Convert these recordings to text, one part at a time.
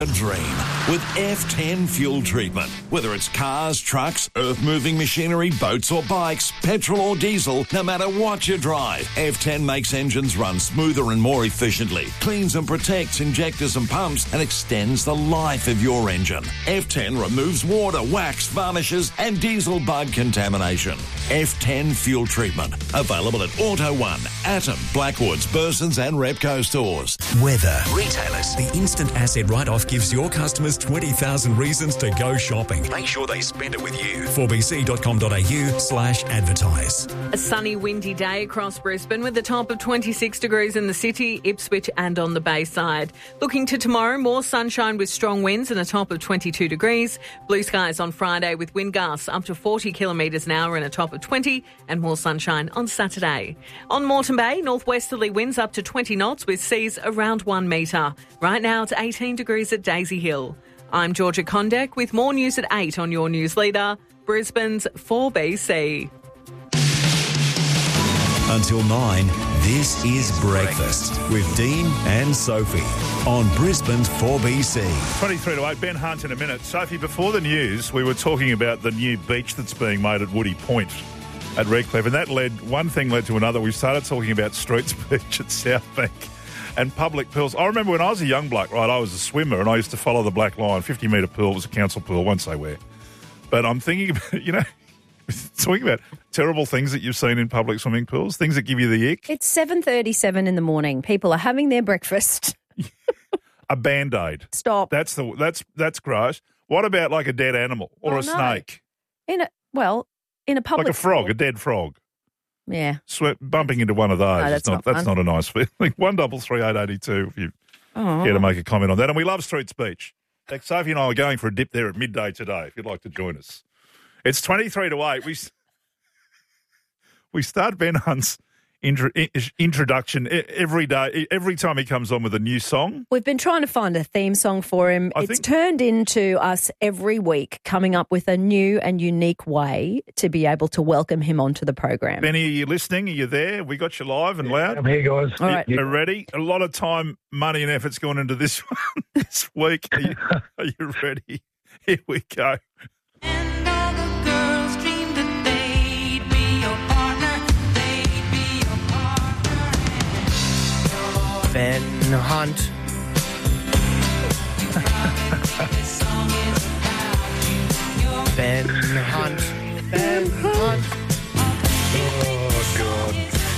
A dream with F10 fuel treatment. Whether it's cars, trucks, earth-moving machinery, boats or bikes, petrol or diesel, no matter what you drive, F10 makes engines run smoother and more efficiently, cleans and protects injectors and pumps, and extends the life of your engine. F10 removes water, wax, varnishes and diesel bug contamination. F10 fuel treatment. Available at Auto One, Atom, Blackwoods, Burson's and Repco stores. Weather. Retailers. The instant asset write-off gives your customers 20,000 reasons to go shopping. Make sure they spend it with you. 4bc.com.au/advertise. A sunny, windy day across Brisbane with a top of 26 degrees in the city, Ipswich and on the Bayside. Looking to tomorrow, more sunshine with strong winds and a top of 22 degrees. Blue skies on Friday with wind gusts up to 40 kilometres an hour and a top of 20, and more sunshine on Saturday. On Moreton Bay, northwesterly winds up to 20 knots with seas around 1 metre. Right now it's 18 degrees at Daisy Hill. I'm Georgia Condek with more news at 8 on your news leader, Brisbane's 4BC. Until 9, this is Breakfast with Dean and Sophie on Brisbane's 4BC. 23 to 8, Ben Hunt in a minute. Sophie, before the news, we were talking about the new beach that's being made at Woody Point at Redcliffe, and that one thing led to another. We started talking about Streets Beach at South Bank and public pools. I remember when I was a young bloke, right, I was a swimmer and I used to follow the black line. 50-metre pool was a council pool, won't say where. But I'm thinking about, talking about terrible things that you've seen in public swimming pools, things that give you the ick. It's 7:37 in the morning. People are having their breakfast. A Band-Aid. Stop. That's gross. What about like a dead animal or a snake? In a public like a frog, pool. a dead frog. Yeah. Bumping into one of those. No, that's not a nice feeling. 133882 if you care to make a comment on that. And we love Streets Beach. In fact, Sophie and I are going for a dip there at midday today if you'd like to join us. It's 23 to 8. We start Ben Hunt's introduction every day, every time he comes on with a new song. We've been trying to find a theme song for him. It's turned into us every week coming up with a new and unique way to be able to welcome him onto the program. Benny, are you listening? Are you there? We got you live and loud. I'm here, guys. All right. You're ready? A lot of time, money and effort's gone into this one this week. Are you ready? Here we go. Ben Hunt. Ben Hunt. Ben Hunt. Oh, God.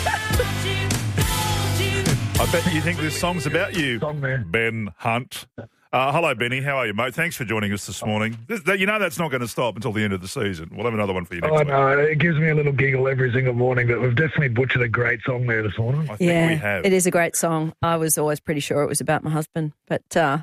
I bet you think this song's about you, Ben Hunt. Hello, Benny. How are you, mate? Thanks for joining us this morning. That's not going to stop until the end of the season. We'll have another one for you next week. No, it gives me a little giggle every single morning, but we've definitely butchered a great song there this morning. I think we have. It is a great song. I was always pretty sure it was about my husband, but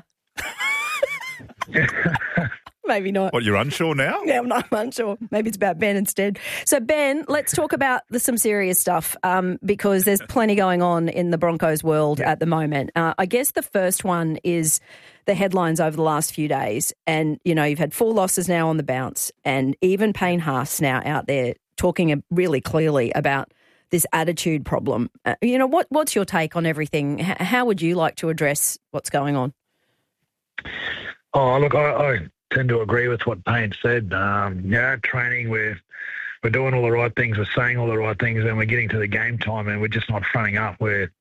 maybe not. What, you're unsure now? Yeah, I'm unsure. Maybe it's about Ben instead. So, Ben, let's talk about some serious stuff because there's plenty going on in the Broncos world at the moment. I guess the first one is the headlines over the last few days. And, you've had 4 losses now on the bounce, and even Payne Haas now out there talking really clearly about this attitude problem. What's your take on everything? How would you like to address what's going on? Oh, look, I tend to agree with what Payne said. Training, we're doing all the right things, we're saying all the right things, and we're getting to the game time and we're just not fronting up. Whether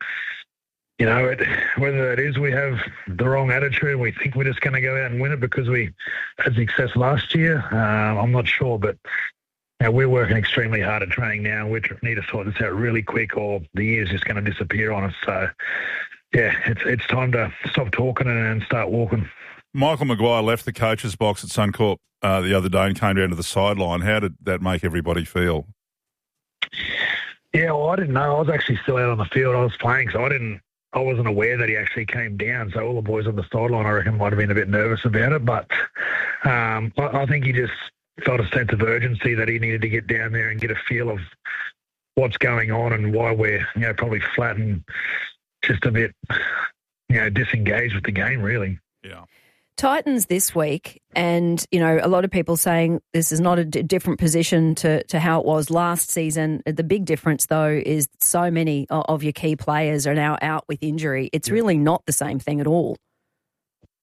that is we have the wrong attitude, we think we're just going to go out and win it because we had success last year. I'm not sure, but we're working extremely hard at training now. We need to sort this out really quick or the year's just going to disappear on us. So, it's time to stop talking and start walking. Michael Maguire left the coach's box at Suncorp the other day and came down to the sideline. How did that make everybody feel? Yeah, well, I didn't know. I was actually still out on the field. I was playing, so I wasn't aware that he actually came down. So all the boys on the sideline, I reckon, might have been a bit nervous about it. But I think he just felt a sense of urgency that he needed to get down there and get a feel of what's going on and why we're probably flat and just a bit disengaged with the game, really. Yeah. Titans this week, and, a lot of people saying this is not a different position to how it was last season. The big difference, though, is so many of your key players are now out with injury. It's really not the same thing at all.